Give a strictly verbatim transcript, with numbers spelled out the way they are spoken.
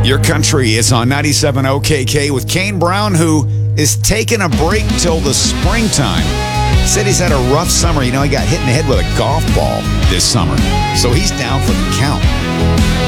Your Country is on ninety-seven O K K with Kane Brown, who is taking a break till the springtime. Said he's had a rough summer. You know, he got hit in the head with a golf ball this summer, so he's down for the count.